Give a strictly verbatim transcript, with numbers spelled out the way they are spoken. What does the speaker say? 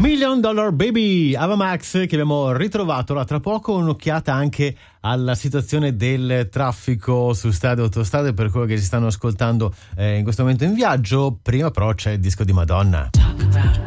Million Dollar Baby, Ava Max, che abbiamo ritrovato. Ora, tra poco un'occhiata anche alla situazione del traffico su strade e autostrade per quello che si stanno ascoltando eh, in questo momento in viaggio. Prima però c'è il disco di Madonna.